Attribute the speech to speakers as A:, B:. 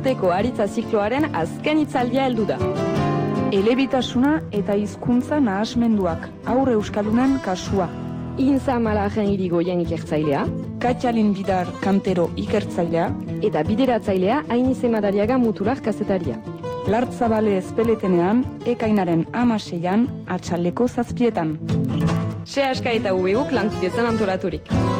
A: urteko aritza zikloaren azken hitzaldia heldu da.
B: Elebitasuna eta hizkuntza nahasmenduak, haur euskaldunen kasua.
A: Intza Malajen Irigoyen ikertzailea,
B: Katxalin Bidar Kantero ikertzailea,
A: eta bideratzailea Ainize Madariaga Mutular kazetaria.
B: Lartzabale ezpeletenean, ekainaren 16an, atxaldeko 7etan.
A: Se aska eta UBUk lankidezan antolaturik.